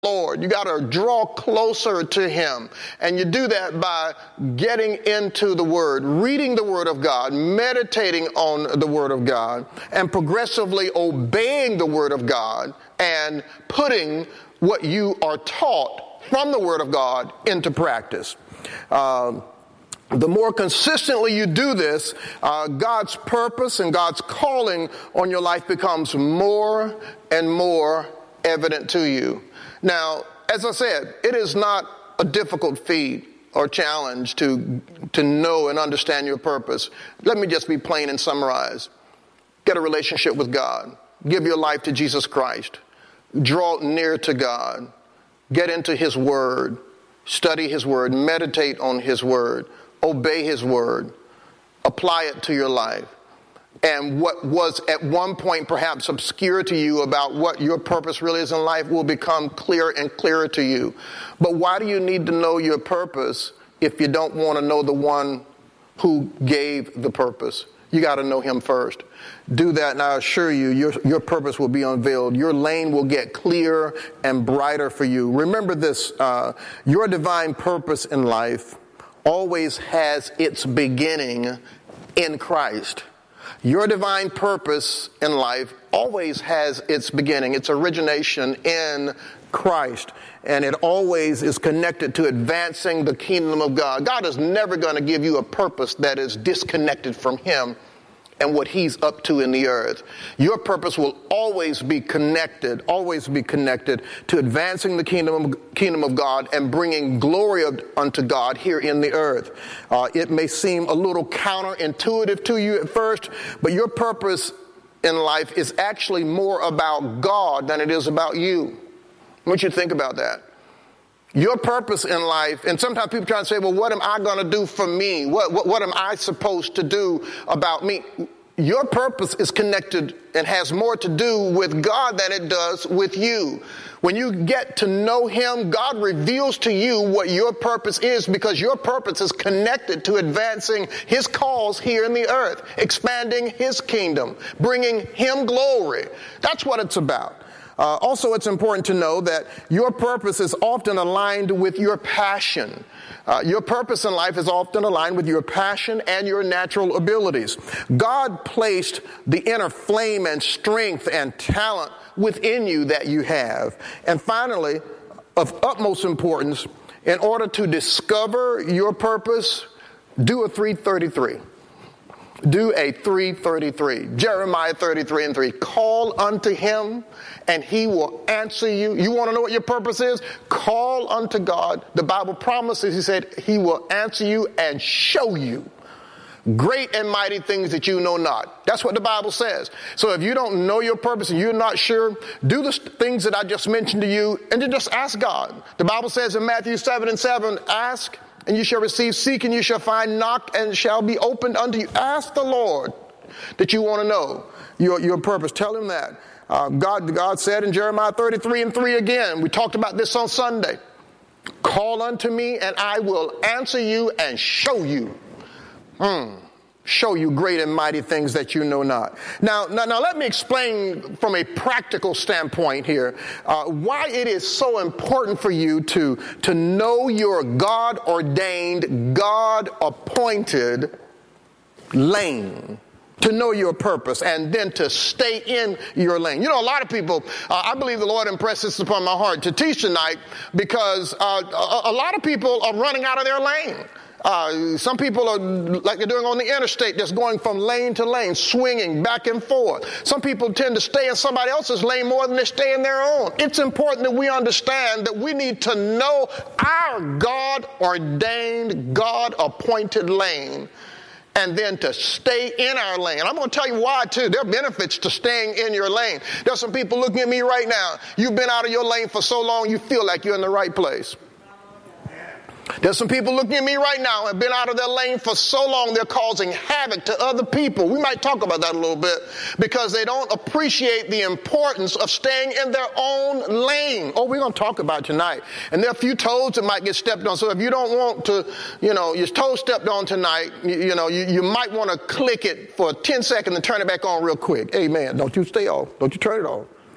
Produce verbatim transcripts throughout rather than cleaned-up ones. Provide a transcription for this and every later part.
Lord. You got to draw closer to him. And you do that by getting into the Word, reading the Word of God, meditating on the Word of God, and progressively obeying the Word of God and putting what you are taught from the Word of God into practice. Um, The more consistently you do this, uh, God's purpose and God's calling on your life becomes more and more evident to you. Now, as I said, it is not a difficult feat or challenge to, to know and understand your purpose. Let me just be plain and summarize. Get a relationship with God. Give your life to Jesus Christ. Draw near to God. Get into his word. Study his word. Meditate on his word. Obey his word. Apply it to your life. And what was at one point perhaps obscure to you about what your purpose really is in life will become clearer and clearer to you. But why do you need to know your purpose if you don't want to know the one who gave the purpose? You got to know him first. Do that, and I assure you, your, your purpose will be unveiled. Your lane will get clearer and brighter for you. Remember this, uh, your divine purpose in life always has its beginning in Christ. Your divine purpose in life always has its beginning, its origination in Christ. And it always is connected to advancing the kingdom of God. God is never going to give you a purpose that is disconnected from him and what he's up to in the earth. Your purpose will always be connected, always be connected to advancing the kingdom of, kingdom of God and bringing glory of, unto God here in the earth. Uh, it may seem a little counterintuitive to you at first, but your purpose in life is actually more about God than it is about you. I want you to think about that. Your purpose in life, and sometimes people try to say, well, what am I going to do for me? What, what, what am I supposed to do about me? Your purpose is connected and has more to do with God than it does with you. When you get to know him, God reveals to you what your purpose is because your purpose is connected to advancing his cause here in the earth, expanding his kingdom, bringing him glory. That's what it's about. Uh, also, it's important to know that your purpose is often aligned with your passion. Uh, your purpose in life is often aligned with your passion and your natural abilities. God placed the inner flame and strength and talent within you that you have. And finally, of utmost importance, in order to discover your purpose, do a three thirty-three. Do a three thirty-three. Jeremiah thirty-three and three. Call unto him and he will answer you. You want to know what your purpose is? Call unto God. The Bible promises, he said, he will answer you and show you great and mighty things that you know not. That's what the Bible says. So if you don't know your purpose and you're not sure, do the things that I just mentioned to you and then just ask God. The Bible says in Matthew seven and seven, ask and you shall receive, seek and you shall find, knock and shall be opened unto you. Ask the Lord that you want to know your, your purpose. Tell him that. Uh, God, God said in Jeremiah thirty-three and three again, we talked about this on Sunday, call unto me and I will answer you and show you. Hmm. Show you great and mighty things that you know not. Now, now, now let me explain from a practical standpoint here uh, why it is so important for you to, to know your God-ordained, God-appointed lane. To know your purpose and then to stay in your lane. You know, a lot of people, uh, I believe the Lord impressed this upon my heart to teach tonight because uh, a, a lot of people are running out of their lane. Uh, some people are like they're doing on the interstate, just going from lane to lane, swinging back and forth. Some people tend to stay in somebody else's lane more than they stay in their own. It's important that we understand that we need to know our God-ordained, God-appointed lane and then to stay in our lane. I'm going to tell you why, too. There are benefits to staying in your lane. There's some people looking at me right now. You've been out of your lane for so long, you feel like you're in the right place. There's some people looking at me right now and have been out of their lane for so long they're causing havoc to other people. We might talk about that a little bit because they don't appreciate the importance of staying in their own lane. Oh, we're going to talk about it tonight. And there are a few toes that might get stepped on. So if you don't want to, you know, your toe stepped on tonight, you, you know, you, you might want to click it for ten seconds and turn it back on real quick. Amen. Don't you stay off. Don't you turn it off.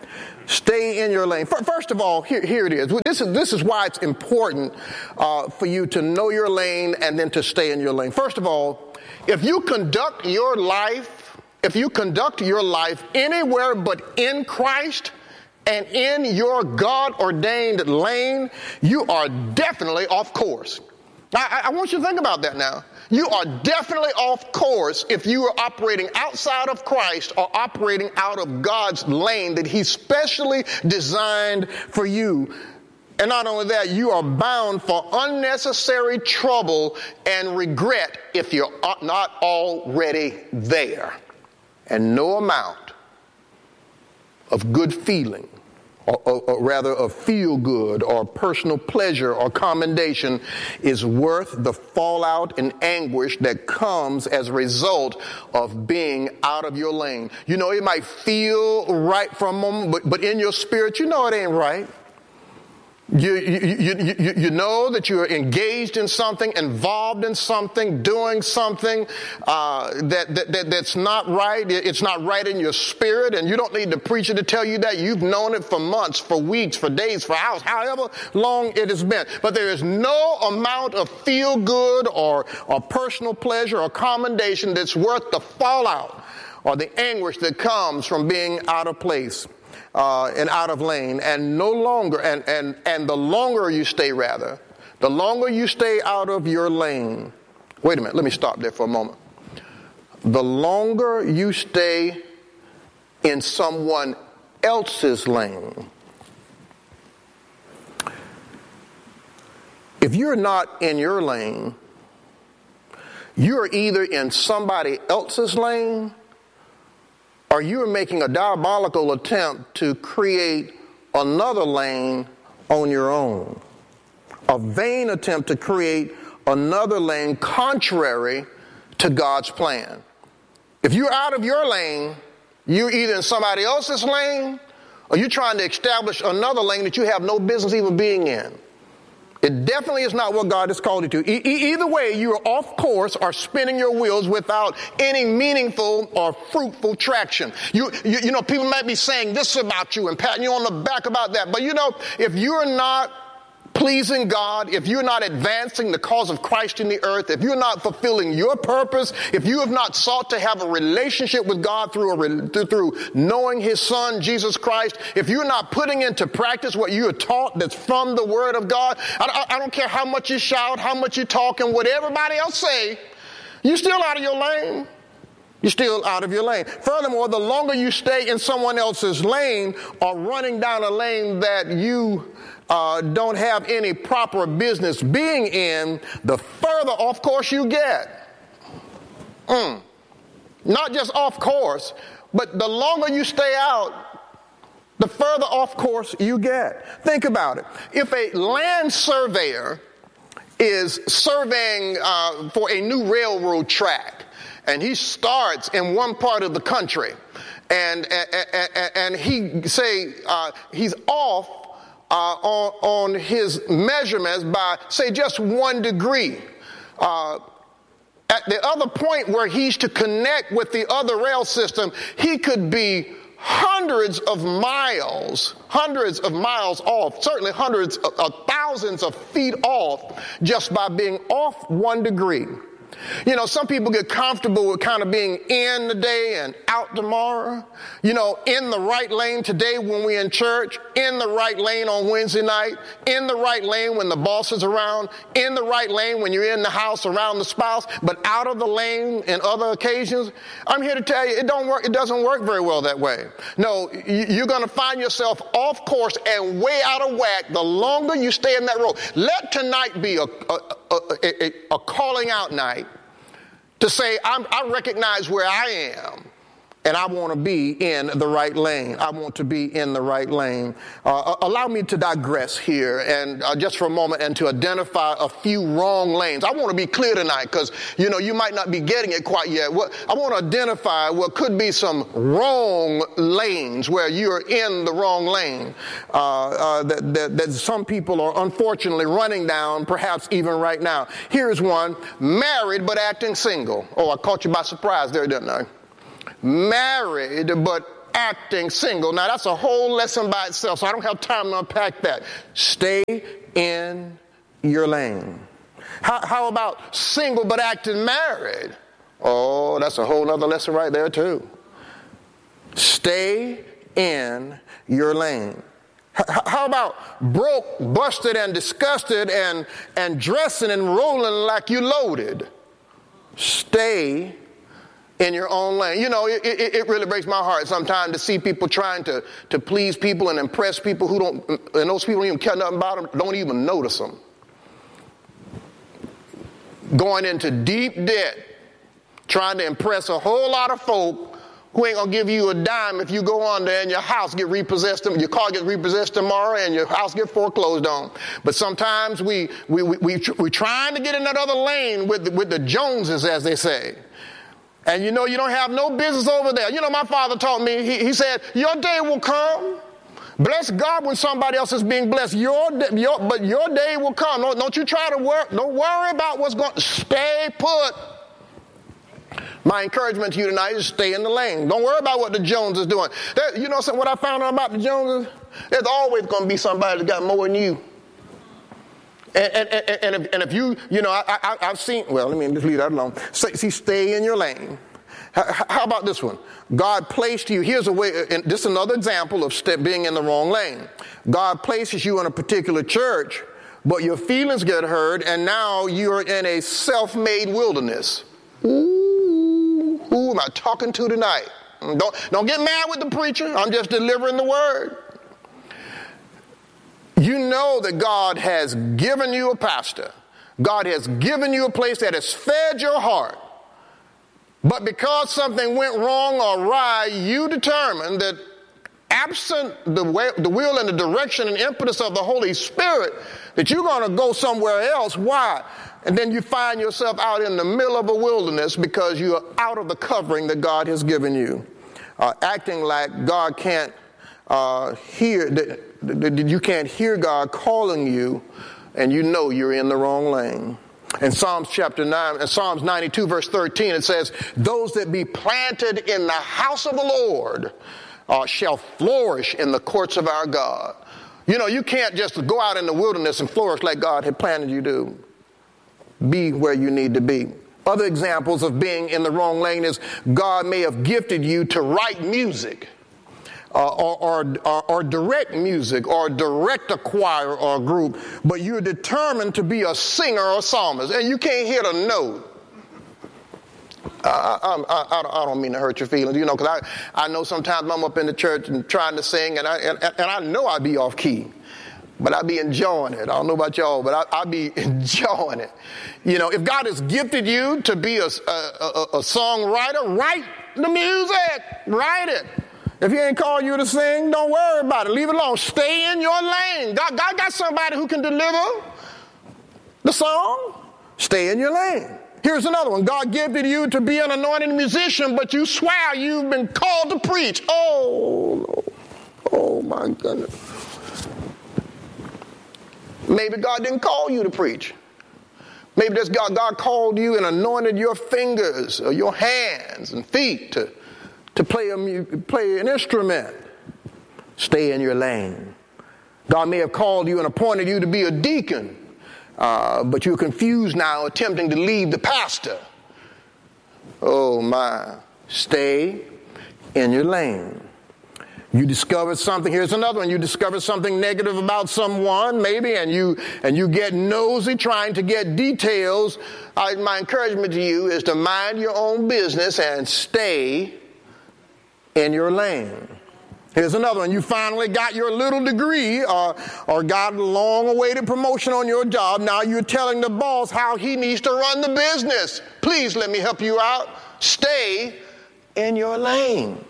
Stay in your lane. First of all, here, here it is. This is this is why it's important uh, for you to know your lane and then to stay in your lane. First of all, if you conduct your life, if you conduct your life anywhere but in Christ and in your God-ordained lane, you are definitely off course. I, I want you to think about that now. You are definitely off course if you are operating outside of Christ or operating out of God's lane that He specially designed for you. And not only that, you are bound for unnecessary trouble and regret if you're not already there. And no amount of good feeling, or, or, or rather of feel good or personal pleasure or commendation is worth the fallout and anguish that comes as a result of being out of your lane. You know, it might feel right for a moment, but, but in your spirit, you know it ain't right. You, you, you, you, you know that you're engaged in something, involved in something, doing something uh, that, that, that that's not right. It's not right in your spirit, and you don't need the preacher to tell you that. You've known it for months, for weeks, for days, for hours, however long it has been. But there is no amount of feel good or, or personal pleasure or commendation that's worth the fallout or the anguish that comes from being out of place. Uh, and out of lane, and no longer, and, and, and the longer you stay, rather, the longer you stay out of your lane. Wait a minute, let me stop there for a moment. The longer you stay in someone else's lane, if you're not in your lane, you're either in somebody else's lane, or you're making a diabolical attempt to create another lane on your own. A vain attempt to create another lane contrary to God's plan. If you're out of your lane, you're either in somebody else's lane, or you're trying to establish another lane that you have no business even being in. It definitely is not what God has called you to. E- either way, you are off course or spinning your wheels without any meaningful or fruitful traction. You, you, you know, people might be saying this about you and patting you on the back about that. But you know, if you're not pleasing God, if you're not advancing the cause of Christ in the earth, if you're not fulfilling your purpose, if you have not sought to have a relationship with God through a, through, through knowing His Son, Jesus Christ, if you're not putting into practice what you are taught that's from the Word of God, I, I, I don't care how much you shout, how much you talk, and what everybody else say, you're still out of your lane. You're still out of your lane. Furthermore, the longer you stay in someone else's lane or running down a lane that you uh, don't have any proper business being in, the further off course you get. Mm. Not just off course, but the longer you stay out, the further off course you get. Think about it. If a land surveyor is surveying uh, for a new railroad track, and he starts in one part of the country, and and, and, and he say uh, he's off uh, on, on his measurements by, say, just one degree. Uh, at the other point where he's to connect with the other rail system, he could be hundreds of miles, hundreds of miles off, certainly hundreds of, of thousands of feet off, just by being off one degree. You know, some people get comfortable with kind of being in today and out tomorrow. You know, in the right lane today when we're in church, in the right lane on Wednesday night, in the right lane when the boss is around, in the right lane when you're in the house around the spouse, but out of the lane in other occasions. I'm here to tell you, it don't work. It doesn't work very well that way. No, you're going to find yourself off course and way out of whack the longer you stay in that road. Let tonight be a, a, a, a, a calling out night to say, I'm, I recognize where I am, and I want to be in the right lane. I want to be in the right lane. Uh, allow me to digress here and uh, just for a moment and to identify a few wrong lanes. I want to be clear tonight because, you know, you might not be getting it quite yet. What, I want to identify what could be some wrong lanes where you're in the wrong lane uh, uh, that, that, that some people are unfortunately running down, perhaps even right now. Here's one: married but acting single. Oh, I caught you by surprise there, didn't I? Married but acting single. Now, that's a whole lesson by itself, so I don't have time to unpack that. Stay in your lane. How, how about single but acting married? Oh, that's a whole other lesson right there, too. Stay in your lane. How about broke, busted, and disgusted and, and dressing and rolling like you loaded? Stay in your own lane. You know, it, it, it really breaks my heart sometimes to see people trying to, to please people and impress people who don't, and those people don't even care nothing about them, don't even notice them. Going into deep debt, trying to impress a whole lot of folk who ain't gonna give you a dime if you go on there and your house get repossessed, your car gets repossessed tomorrow and your house get foreclosed on. But sometimes we we we we we're trying to get in that other lane with the, with the Joneses, as they say. And you know you don't have no business over there. You know, my father taught me. He, he said, "Your day will come. Bless God when somebody else is being blessed. Your, your but your day will come. Don't, don't you try to work. Don't worry about what's going. Stay put." My encouragement to you tonight is stay in the lane. Don't worry about what the Joneses is doing. There, you know what I found out about the Joneses? There's always going to be somebody that got more than you. And, and, and, and, if, and if you, you know, I, I, I've seen, well, let me just leave that alone. See, stay in your lane. How, how about this one? God placed you, here's a way, and this is another example of step, being in the wrong lane. God places you in a particular church, but your feelings get hurt, and now you're in a self-made wilderness. Ooh. Who am I talking to tonight? Don't, don't get mad with the preacher. I'm just delivering the word. You know that God has given you a pastor. God has given you a place that has fed your heart. But because something went wrong or awry, you determined that absent the, way, the will and the direction and impetus of the Holy Spirit, that you're going to go somewhere else. Why? And then you find yourself out in the middle of a wilderness because you're out of the covering that God has given you. Uh, acting like God can't uh, hear, that, that you can't hear God calling you, and you know you're in the wrong lane. In Psalms chapter nine, in Psalms ninety-two verse thirteen, it says, "Those that be planted in the house of the Lord uh, shall flourish in the courts of our God." You know, you can't just go out in the wilderness and flourish like God had planted you to. Be where you need to be. Other examples of being in the wrong lane is God may have gifted you to write music uh, or, or, or, or direct music or direct a choir or a group, but you're determined to be a singer or a psalmist, and you can't hit a note. I, I, I, I don't mean to hurt your feelings, you know, because I, I know sometimes I'm up in the church and trying to sing, and I, and, and I know I be off key. But I be enjoying it. I don't know about y'all, but I, I be enjoying it. You know, if God has gifted you to be a, a, a, a songwriter, write the music. Write it. If he ain't called you to sing, don't worry about it. Leave it alone. Stay in your lane. God, God got somebody who can deliver the song. Stay in your lane. Here's another one. God gifted you to be an anointed musician, but you swear you've been called to preach. Oh, oh my goodness. Maybe God didn't call you to preach. Maybe that's God, God called you and anointed your fingers or your hands and feet to, to play, a, play an instrument. Stay in your lane. God may have called you and appointed you to be a deacon, uh, but you're confused now, attempting to lead the pastor. Oh my, stay in your lane. You discovered something, here's another one, you discovered something negative about someone, maybe, and you and you get nosy trying to get details. I, my encouragement to you is to mind your own business and stay in your lane. Here's another one, you finally got your little degree or, or got a long-awaited promotion on your job. Now you're telling the boss how he needs to run the business. Please let me help you out. Stay in your lane.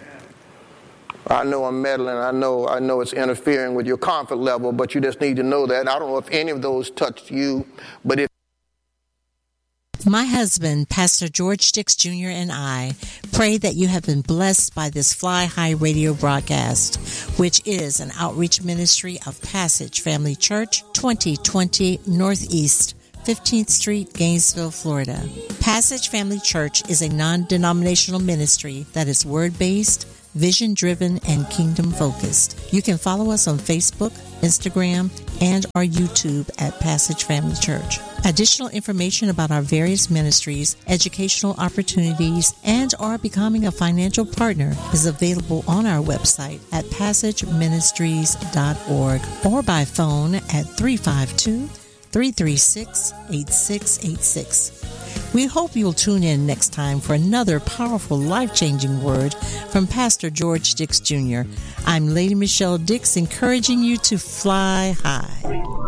I know I'm meddling. I know I know it's interfering with your comfort level, but you just need to know that. I don't know if any of those touched you, but if My husband, Pastor George Dix Junior and I pray that you have been blessed by this Fly High radio broadcast, which is an outreach ministry of Passage Family Church, twenty twenty Northeast fifteenth Street, Gainesville, Florida. Passage Family Church is a non-denominational ministry that is word-based, vision-driven, and kingdom-focused. You can follow us on Facebook, Instagram, and our YouTube at Passage Family Church. Additional information about our various ministries, educational opportunities, and or becoming a financial partner is available on our website at passage ministries dot org or by phone at three five two, three three six, eight six eight six. We hope you'll tune in next time for another powerful, life-changing word from Pastor George Dix Junior I'm Lady Michelle Dix, encouraging you to fly high.